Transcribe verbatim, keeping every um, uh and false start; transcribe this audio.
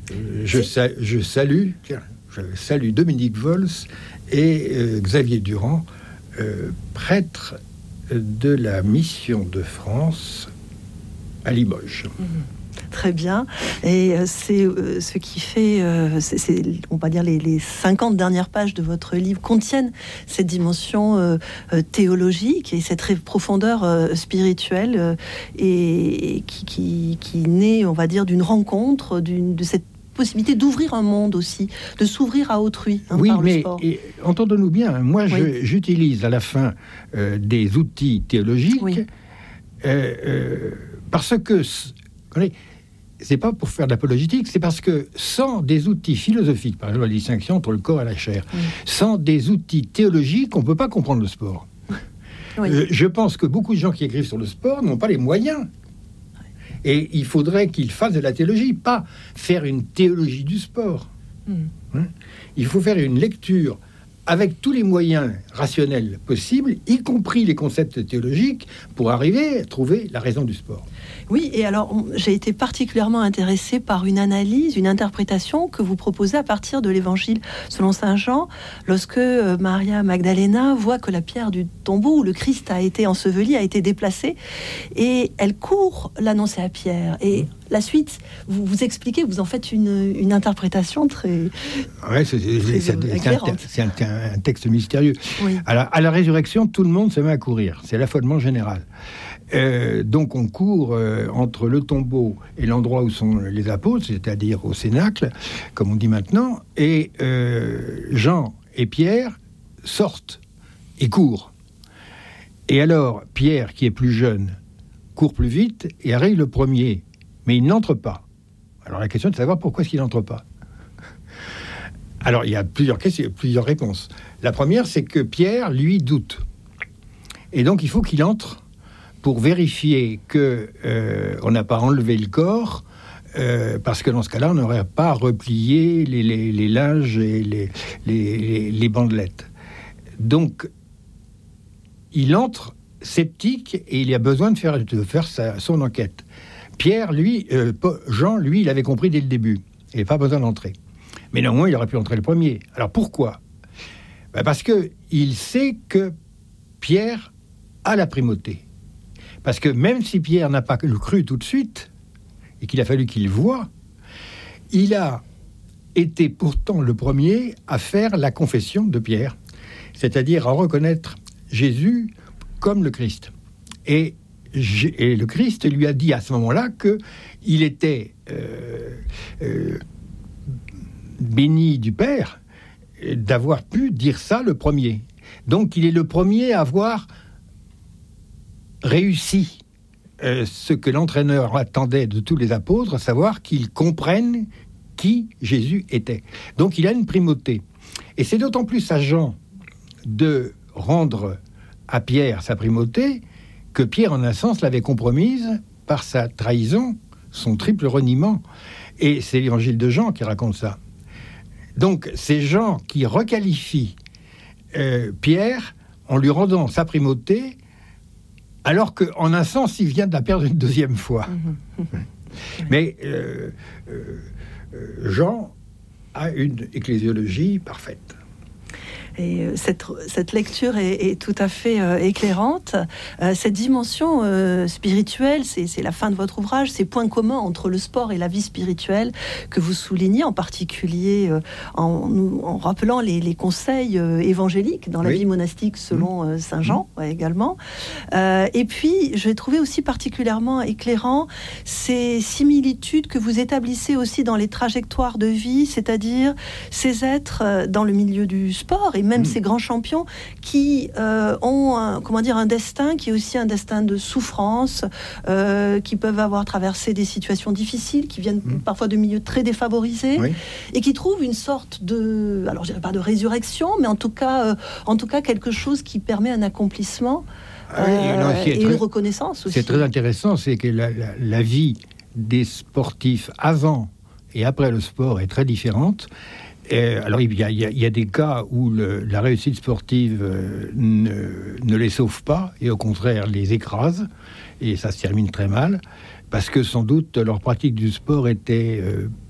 je, sa- je salue, tiens, je salue Dominique Vols et euh, Xavier Durand, euh, prêtres de la mission de France à Limoges. Mmh. Très bien. Et euh, c'est euh, ce qui fait, euh, c'est, c'est, on va dire, les, les cinquante dernières pages de votre livre contiennent cette dimension euh, euh, théologique et cette profondeur euh, spirituelle euh, et, et qui, qui, qui naît, on va dire, d'une rencontre, d'une, de cette possibilité d'ouvrir un monde aussi, de s'ouvrir à autrui hein, oui, par mais le sport. Et, entendons-nous bien, moi oui. je, j'utilise à la fin euh, des outils théologiques oui. euh, euh, parce que c'est pas pour faire de l'apologétique, c'est parce que sans des outils philosophiques, par exemple la distinction entre le corps et la chair, oui. sans des outils théologiques, on peut pas comprendre le sport. Oui. Euh, je pense que beaucoup de gens qui écrivent sur le sport n'ont pas les moyens. Et il faudrait qu'ils fassent de la théologie, pas faire une théologie du sport. Mm. Hein? Il faut faire une lecture avec tous les moyens rationnels possibles, y compris les concepts théologiques, pour arriver à trouver la raison du sport. Oui, et alors on, j'ai été particulièrement intéressée par une analyse, une interprétation que vous proposez à partir de l'évangile selon saint Jean, lorsque euh, Maria Magdalena voit que la pierre du tombeau où le Christ a été enseveli a été déplacée, et elle court l'annoncer à Pierre. Et mmh. la suite, vous vous expliquez, vous en faites une, une interprétation très... Ouais, c'est, c'est, très c'est, c'est, un, c'est un, un texte mystérieux. Oui. À, la, à la résurrection, tout le monde se met à courir. C'est l'affolement général. Euh, donc on court euh, entre le tombeau et l'endroit où sont les apôtres, c'est-à-dire au Cénacle, comme on dit maintenant, et euh, Jean et Pierre sortent et courent. Et alors, Pierre, qui est plus jeune, court plus vite et arrive le premier, mais il n'entre pas. Alors la question est de savoir pourquoi est-ce qu'il n'entre pas. Alors il y a plusieurs questions, plusieurs réponses. La première, c'est que Pierre, lui, doute. Et donc il faut qu'il entre pour vérifier qu'on euh, n'a pas enlevé le corps, euh, parce que dans ce cas-là, on n'aurait pas replié les, les, les linges et les, les, les, les bandelettes. Donc, il entre sceptique et il a besoin de faire, de faire sa, son enquête. Pierre, lui, euh, Jean, lui, il avait compris dès le début. Il n'avait pas besoin d'entrer. Mais néanmoins, il aurait pu entrer le premier. Alors, pourquoi ? Ben parce qu'il sait que Pierre a la primauté. Parce que même si Pierre n'a pas le cru tout de suite, et qu'il a fallu qu'il voie, il a été pourtant le premier à faire la confession de Pierre, c'est-à-dire à reconnaître Jésus comme le Christ. Et, et le Christ lui a dit à ce moment-là qu'il était euh, euh, béni du Père d'avoir pu dire ça le premier. Donc il est le premier à avoir réussi euh, ce que l'entraîneur attendait de tous les apôtres, à savoir qu'ils comprennent qui Jésus était. Donc il a une primauté. Et c'est d'autant plus à Jean de rendre à Pierre sa primauté que Pierre, en un sens, l'avait compromise par sa trahison, son triple reniement. Et c'est l'évangile de Jean qui raconte ça. Donc c'est Jean qui requalifie euh, Pierre en lui rendant sa primauté, alors qu'en un sens, il vient de la perdre une deuxième fois. Mmh. Mais euh, euh, Jean a une ecclésiologie parfaite. Et cette, cette lecture est, est tout à fait euh, éclairante. Euh, cette dimension euh, spirituelle, c'est, c'est la fin de votre ouvrage, ces points communs entre le sport et la vie spirituelle que vous soulignez, en particulier euh, en, nous, en rappelant les, les conseils euh, évangéliques dans la oui. vie monastique selon euh, saint Jean mmh. ouais, également. Euh, et puis, je vais trouver aussi particulièrement éclairant ces similitudes que vous établissez aussi dans les trajectoires de vie, c'est-à-dire ces êtres euh, dans le milieu du sport et même mmh. ces grands champions qui euh, ont un, comment dire, un destin qui est aussi un destin de souffrance, euh, qui peuvent avoir traversé des situations difficiles, qui viennent mmh. parfois de milieux très défavorisés, oui. et qui trouvent une sorte de, alors je dirais pas de résurrection, mais en tout cas, euh, en tout cas quelque chose qui permet un accomplissement euh, ah, non, et très, une reconnaissance aussi. C'est très intéressant, c'est que la, la, la vie des sportifs avant et après le sport est très différente. Et alors, il y, a, il y a des cas où le, la réussite sportive euh, ne, ne les sauve pas, et au contraire les écrase, et ça se termine très mal, parce que sans doute leur pratique du sport était euh,